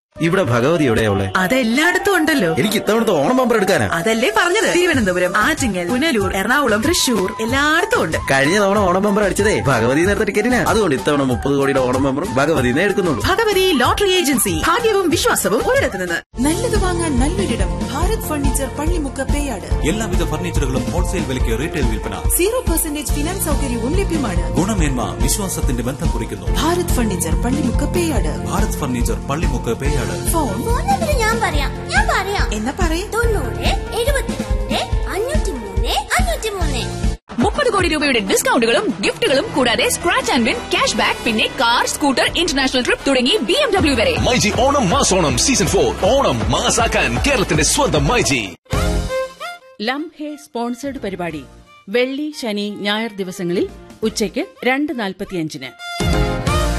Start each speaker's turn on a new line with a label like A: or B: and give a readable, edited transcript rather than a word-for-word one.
A: ഇവിടെ ഭഗവതി എവിടെയുള്ള?
B: അതെല്ലായിടത്തും ഉണ്ടല്ലോ.
A: എനിക്ക് ഇത്തവണത്തെ ഓണം ബമ്പർ എടുക്കാനാ.
B: അതല്ലേ പറഞ്ഞത്, തിരുവനന്തപുരം, ആറ്റിങ്ങൽ, പുനലൂർ, എറണാകുളം, തൃശൂർ, എല്ലായിടത്തും ഉണ്ട്.
A: കഴിഞ്ഞ തവണ ഓണം ബമ്പർ അടിച്ചതേ ഭഗവതി നേരത്തെ ടിക്കറ്റിനാ. അതുകൊണ്ട് ഇത്തവണ 30 കോടിയുടെ ഓണം ബമ്പറും ഭഗവതിനെ എടുക്കുന്നുള്ളൂ.
B: ഭഗവതി ലോട്ടറി ഏജൻസി, ഭാഗ്യവും വിശ്വാസവും ഒരിടത്ത് നിന്ന്.
C: നല്ലത് വാങ്ങാൻ നല്ലൊരിടം. ഭാരത് ഫർണിച്ചർ, പള്ളിമുക്ക്, പേയാട്.
D: എല്ലാവിധ ഫർണിച്ചറുകളും ഹോൾസെയിൽ വിലയ്ക്ക് റീറ്റെയിൽ വിൽപ്പന.
C: 0% ഫിനാൻസ് സൗകര്യവും ലഭ്യമാണ്.
D: ഗുണമേന്മ വിശ്വാസത്തിന്റെ ബന്ധം കുറിക്കുന്നു.
C: Bharat furniture, Pallimukku, Peyad.
D: Bharat furniture, Pallimukku, Peyad.
C: Phone
E: ഞാൻ പറയാം
C: എന്നാ പറയേ.
E: 90 72 503 503.
F: 30 കോടി രൂപയുടെ ഡിസ്കൗണ്ടുകളും ഗിഫ്റ്റുകളും കൂടാതെ scratch and win, cash back, പിന്നെ കാർ, സ്കൂട്ടർ, ഇന്റർനാഷണൽ ട്രിപ്പ് തുടങ്ങി BMW വരെ.
G: മൈജി ഓണം മാസോണം സീസൺ 4. ഓണം മാസാക്കാൻ കേരളത്തിന്റെ സ്വന്തം മൈജി.
H: ലംഹെ സ്പോൺസേഡ് പരിപാടി വെള്ളി, ശനി, ഞായർ ദിവസങ്ങളിൽ ഉച്ചയ്ക്ക് 2:45.